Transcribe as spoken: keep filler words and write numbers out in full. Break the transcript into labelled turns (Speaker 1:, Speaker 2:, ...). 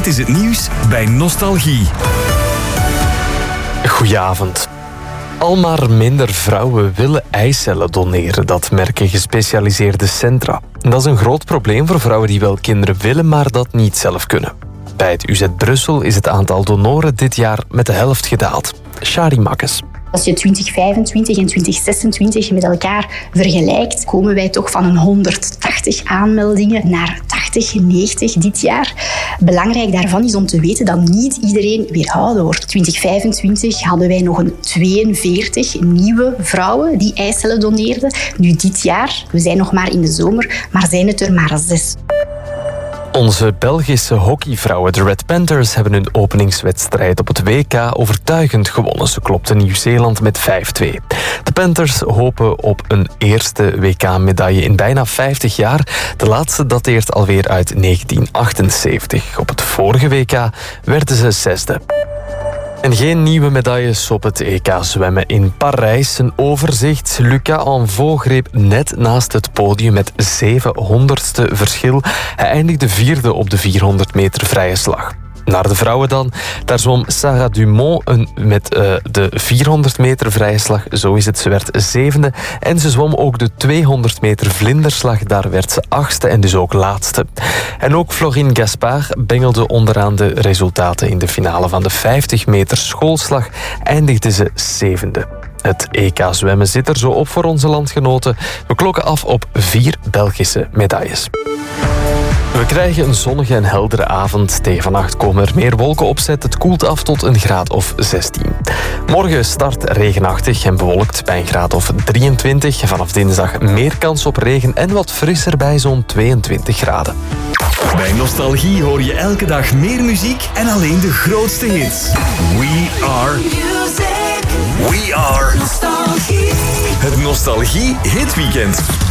Speaker 1: Dit is het nieuws bij Nostalgie.
Speaker 2: Goedenavond. Al maar minder vrouwen willen eicellen doneren, dat merken gespecialiseerde centra. Dat is een groot probleem voor vrouwen die wel kinderen willen, maar dat niet zelf kunnen. Bij het U Z Brussel is het aantal donoren dit jaar met de helft gedaald. Shari Makkes.
Speaker 3: Als je twintig vijfentwintig en twintig zesentwintig met elkaar vergelijkt, komen wij toch van een honderdtachtig aanmeldingen naar tachtig, negentig dit jaar. Belangrijk daarvan is om te weten dat niet iedereen weerhouden wordt. twintig vijfentwintig hadden wij nog een tweeënveertig nieuwe vrouwen die eicellen doneerden. Nu dit jaar, we zijn nog maar in de zomer, maar zijn het er maar zes.
Speaker 2: Onze Belgische hockeyvrouwen, de Red Panthers, hebben hun openingswedstrijd op het W K overtuigend gewonnen. Ze klopten Nieuw-Zeeland met vijf twee. De Panthers hopen op een eerste W K-medaille in bijna vijftig jaar. De laatste dateert alweer uit negentien achtenzeventig. Op het vorige W K werden ze zesde. En geen nieuwe medailles op het E K zwemmen in Parijs. Een overzicht. Lucas Anvaux greep net naast het podium met zevenhonderdste verschil. Hij eindigde vierde op de vierhonderd meter vrije slag. Naar de vrouwen dan. Daar zwom Sarah Dumont een, met uh, de vierhonderd meter vrije slag. Zo is het, ze werd zevende. En ze zwom ook de tweehonderd meter vlinderslag. Daar werd ze achtste en dus ook laatste. En ook Florine Gaspard bengelde onderaan de resultaten. In de finale van de vijftig meter schoolslag eindigde ze zevende. Het E K zwemmen zit er zo op voor onze landgenoten. We klokken af op vier Belgische medailles. We krijgen een zonnige en heldere avond. Tegen vannacht komen er meer wolken opzet. Het koelt af tot een graad of zestien. Morgen start regenachtig en bewolkt bij een graad of drieëntwintig. Vanaf dinsdag meer kans op regen en wat frisser bij zo'n tweeëntwintig graden.
Speaker 1: Bij Nostalgie hoor je elke dag meer muziek en alleen de grootste hits. We are music. We are Nostalgie. Het Nostalgie Hitweekend.